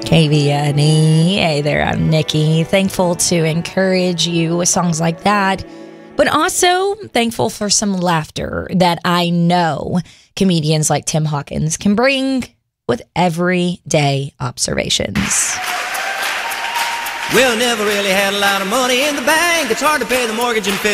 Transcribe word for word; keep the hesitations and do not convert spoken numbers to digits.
K V N E. Hey there, I'm Nikki. Thankful to encourage you with songs like that, but also thankful for some laughter that I know comedians like Tim Hawkins can bring with everyday observations. Well, never really had a lot of money in the bank. It's hard to pay the mortgage and pay